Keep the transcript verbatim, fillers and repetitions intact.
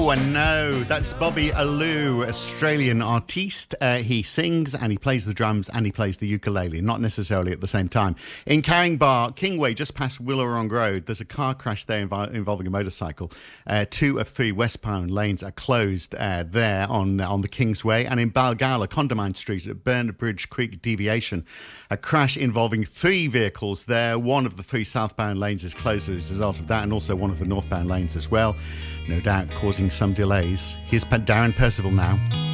Oh, no, that's Bobby Alou, Australian artiste. Uh, he sings and he plays the drums and he plays the ukulele, not necessarily at the same time. In Caringbah, Kingway, just past Willarong Road, there's a car crash there inv- involving a motorcycle. Uh, two of three westbound lanes are closed uh, there on, on the Kingsway. And in Balgowlah, Condamine Street at Burnbridge Creek Deviation, a crash involving three vehicles there. One of the three southbound lanes is closed as a result of that, and also one of the northbound lanes as well. No doubt causing some delays. Here's Darren Percival now.